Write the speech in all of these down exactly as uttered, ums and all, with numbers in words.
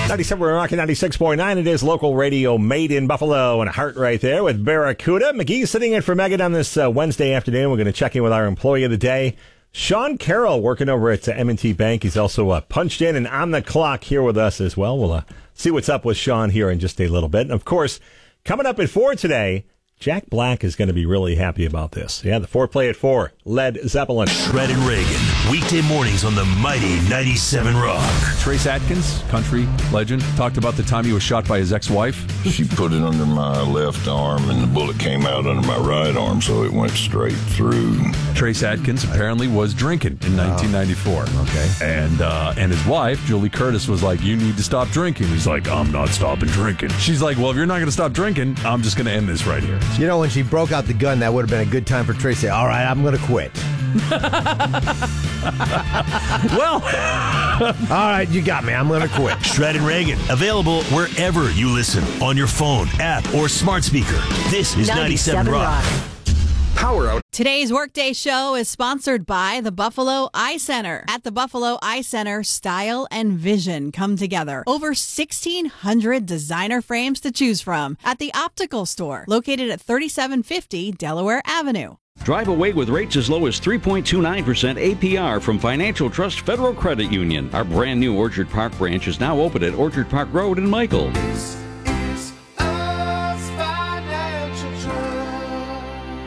ninety-seven, we're rocking ninety-six point nine. It is local radio made in Buffalo and Heart right there with Barracuda. McGee's sitting in for Megan on this uh, Wednesday afternoon. We're going to check in with our employee of the day, Sean Carroll, working over at uh, M and T Bank. He's also uh, punched in and on the clock here with us as well. We'll uh, see what's up with Sean here in just a little bit. And, of course, coming up at four today, Jack Black is going to be really happy about this. Yeah, the foreplay at four, Led Zeppelin. Shred and Reagan, weekday mornings on the mighty ninety-seven Rock. Trace Adkins, country legend, talked about the time he was shot by his ex-wife. She put it under my left arm, and the bullet came out under my right arm, so it went straight through. Trace Adkins apparently was drinking in nineteen ninety-four. Oh, okay. And uh, and his wife, Julie Curtis, was like, you need to stop drinking. He's like, I'm not stopping drinking. She's like, well, if you're not going to stop drinking, I'm just going to end this right here. You know, when she broke out the gun, that would have been a good time for Trace to say, all right, I'm going to quit. Well, all right, you got me. I'm going to quit. Shred and Reagan, available wherever you listen, on your phone, app, or smart speaker. This is ninety-seven Rock. Power out. Today's Workday Show is sponsored by the Buffalo Eye Center. At the Buffalo Eye Center, style and vision come together. Over sixteen hundred designer frames to choose from at the Optical Store, located at thirty-seven fifty Delaware Avenue. Drive away with rates as low as three point two nine percent A P R from Financial Trust Federal Credit Union. Our brand new Orchard Park branch is now open at Orchard Park Road in Michael. This is us Financial Trust.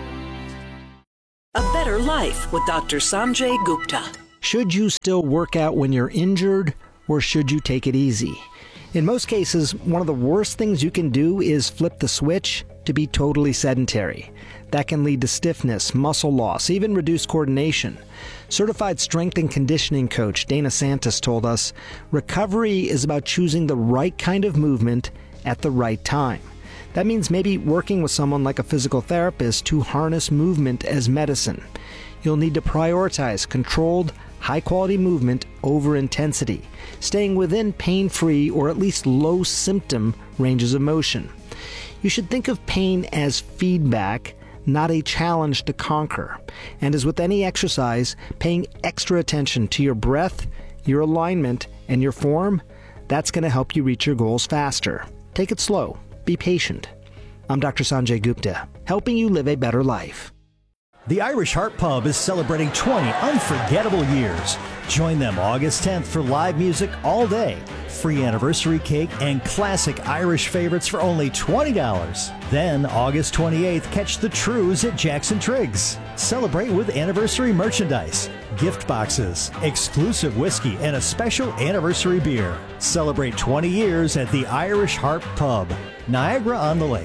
A Better Life with Doctor Sanjay Gupta. Should you still work out when you're injured, or should you take it easy? In most cases, one of the worst things you can do is flip the switch to be totally sedentary. That can lead to stiffness, muscle loss, even reduced coordination. Certified strength and conditioning coach Dana Santos told us, recovery is about choosing the right kind of movement at the right time. That means maybe working with someone like a physical therapist to harness movement as medicine. You'll need to prioritize controlled, high-quality movement over intensity, staying within pain-free or at least low-symptom ranges of motion. You should think of pain as feedback, not a challenge to conquer. And as with any exercise, paying extra attention to your breath, your alignment, and your form, that's going to help you reach your goals faster. Take it slow. Be patient. I'm Doctor Sanjay Gupta, helping you live a better life. The Irish Heart Pub is celebrating twenty unforgettable years. Join them August tenth for live music all day, free anniversary cake, and classic Irish favorites for only twenty dollars. Then, August twenty-eighth, catch the Trues at Jackson Triggs. Celebrate with anniversary merchandise, gift boxes, exclusive whiskey, and a special anniversary beer. Celebrate twenty years at the Irish Heart Pub, Niagara-on-the-Lake.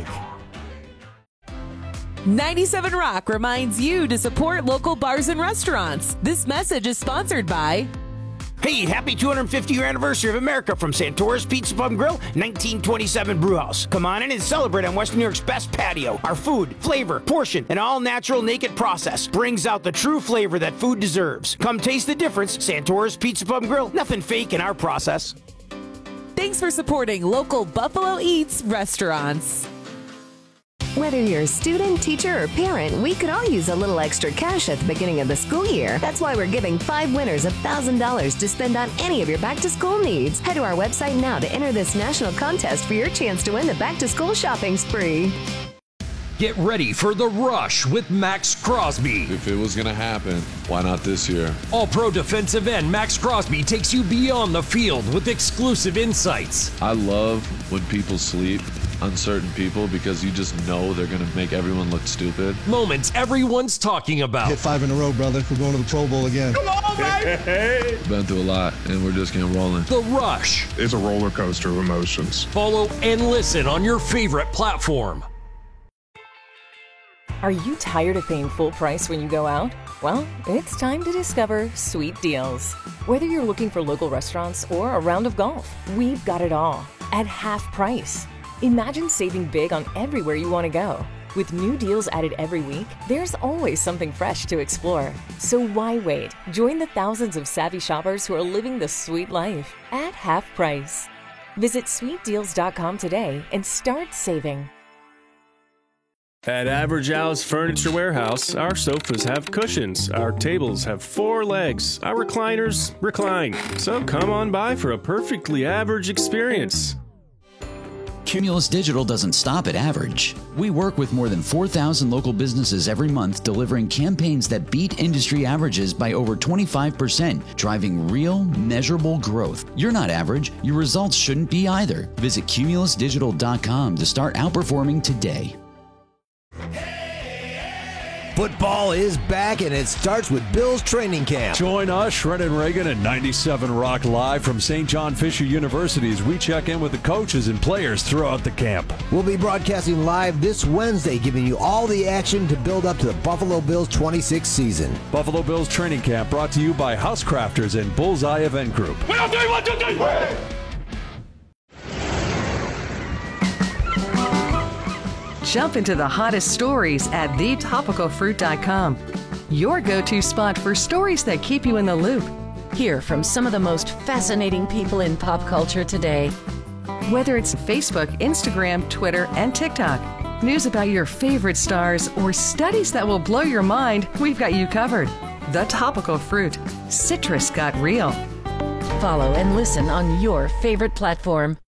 ninety-seven Rock reminds you to support local bars and restaurants. This message is sponsored by... Hey, happy two hundred fiftieth year anniversary of America from Santora's Pizza Pub and Grill, nineteen twenty-seven Brewhouse. Come on in and celebrate on West New York's best patio. Our food, flavor, portion, and all-natural naked process brings out the true flavor that food deserves. Come taste the difference. Santora's Pizza Pub and Grill, nothing fake in our process. Thanks for supporting local Buffalo Eats restaurants. Whether you're a student, teacher, or parent, we could all use a little extra cash at the beginning of the school year. That's why we're giving five winners one thousand dollars to spend on any of your back-to-school needs. Head to our website now to enter this national contest for your chance to win the back-to-school shopping spree. Get ready for the rush with Max Crosby. If it was going to happen, why not this year? All-pro defensive end Max Crosby takes you beyond the field with exclusive insights. I love when people sleep on certain people because you just know they're going to make everyone look stupid. Moments everyone's talking about. Hit five in a row, brother. We're going to the Pro Bowl again. Come on, baby! Been through a lot, and we're just getting rolling. The Rush. It's a roller coaster of emotions. Follow and listen on your favorite platform. Are you tired of paying full price when you go out? Well, it's time to discover Sweet Deals. Whether you're looking for local restaurants or a round of golf, we've got it all at half price. Imagine saving big on everywhere you want to go. With new deals added every week, there's always something fresh to explore. So why wait? Join the thousands of savvy shoppers who are living the sweet life at half price. Visit sweet deals dot com today and start saving. At Average Al's Furniture Warehouse, our sofas have cushions, our tables have four legs, our recliners recline. So come on by for a perfectly average experience. Cumulus Digital doesn't stop at average. We work with more than four thousand local businesses every month, delivering campaigns that beat industry averages by over twenty-five percent, driving real, measurable growth. You're not average. Your results shouldn't be either. Visit cumulus digital dot com to start outperforming today. Football is back, and it starts with Bills training camp. Join us, Shred and Reagan, at ninety-seven Rock Live from Saint John Fisher University as we check in with the coaches and players throughout the camp. We'll be broadcasting live this Wednesday, giving you all the action to build up to the Buffalo Bills twenty-six season. Buffalo Bills training camp brought to you by Housecrafters and Bullseye Event Group. One, two, three, one, two, three. Jump into the hottest stories at the topical fruit dot com. Your go-to spot for stories that keep you in the loop. Hear from some of the most fascinating people in pop culture today. Whether it's Facebook, Instagram, Twitter, and TikTok, news about your favorite stars, or studies that will blow your mind, we've got you covered. The Topical Fruit. Citrus got real. Follow and listen on your favorite platform.